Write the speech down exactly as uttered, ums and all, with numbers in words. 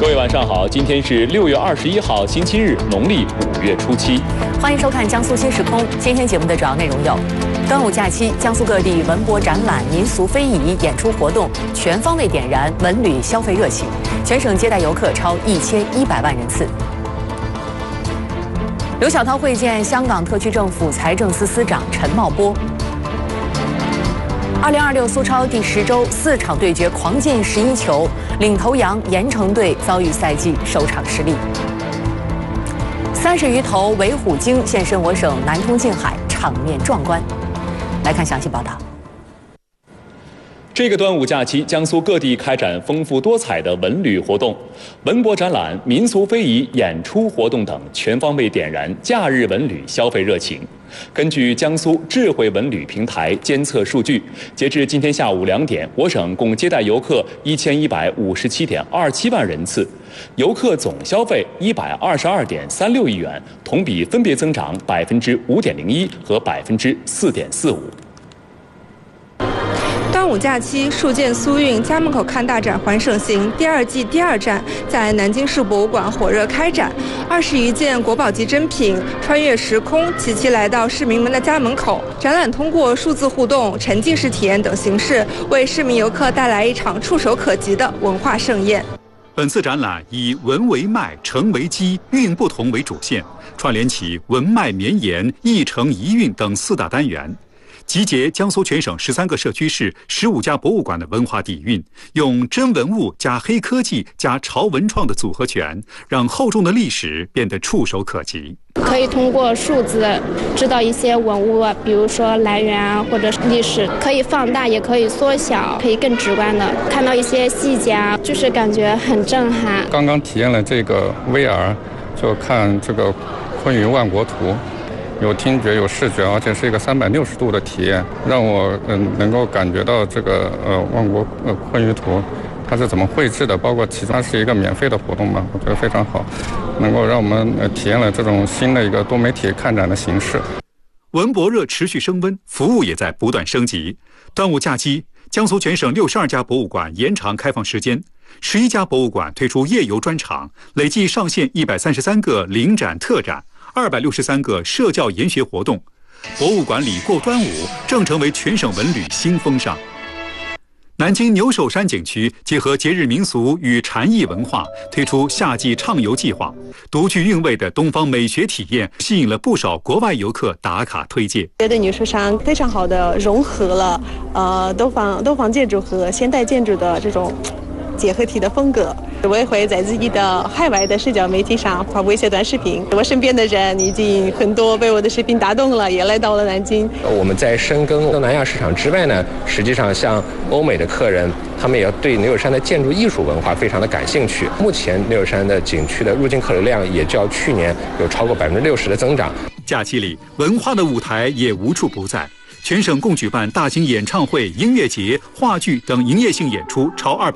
各位晚上好，今天是六月二十一号，星期日，农历五月初七。 欢迎收看江苏新时空。今天节目的主要内容有：端午假期，江苏各地文博展览、民俗非遗、演出活动全方位点燃文旅消费热情，全省接待游客超一千一百万人次。刘小涛会见香港特区政府财政司司长陈茂波。二零二六苏超第十周四场对决狂进十一球，领头羊盐城队遭遇赛季首场失利。三十余头尾虎鲸现身我省南通近海，场面壮观。来看详细报道。 这个端午假期，江苏各地开展丰富多彩的文旅活动，文博展览、民俗非遗、演出活动等全方位点燃假日文旅消费热情。根据江苏智慧文旅平台监测数据，截至今天下午两点，我省共接待游客一千一百五十七点二七万人次，游客总消费一百二十二点三六亿元，同比分别增长百分之五点零一和百分之四点四五。 端午假期，戍建苏运家门口看大展环省行第二季第二站在南京市博物馆火热开展，二十余件国宝级珍品穿越时空，齐齐来到市民们的家门口。展览通过数字互动、沉浸式体验等形式，为市民游客带来一场触手可及的文化盛宴。 本次展览以文为脉、城为基、韵不同为主线，串联起文脉绵延、一城一韵等四大单元。集结江苏全省十三个社区市、十五家博物馆的文化底蕴，用真文物加黑科技加潮文创的组合拳，让厚重的历史变得触手可及。 可以通过数字知道一些文物，比如说来源啊，或者历史，可以放大，也可以缩小，可以更直观的看到一些细节啊，就是感觉很震撼。 刚刚体验了这个 V R， 就看这个昆舆万国图。有听觉有视觉，而且是一个三百六十度的体验，让我嗯能够感觉到这个呃万国呃昆舆图它是怎么绘制的，包括其中它是一个免费的活动嘛，我觉得非常好，能够让我们呃体验了这种新的一个多媒体看展的形式。 文博热持续升温，服务也在不断升级。端午假期，江苏全省六十二家博物馆延长开放时间，十一家博物馆推出夜游专场，累计上线一百三十三个临展特展。二百六十三个社教研学活动，博物馆里过端午正成为全省文旅新风尚。南京牛首山景区结合节日民俗与禅意文化，推出夏季畅游计划，独具韵味的东方美学体验吸引了不少国外游客打卡推介。 觉得牛首山非常好的融合了呃东方东方建筑和现代建筑的这种结合体的风格。我也会在自己的海外的社交媒体上发布一些短视频，我身边的人已经很多被我的视频打动了，也来到了南京。 我们在深耕东南亚市场之外呢，实际上像欧美的客人，他们也要对牛首山的建筑艺术文化非常的感兴趣。目前牛首山的景区的入境客流量也较去年有超过百分之六十的增长。 假期里，文化的舞台也无处不在。全省共举办大型演唱会、音乐节、话剧等营业性演出超二百。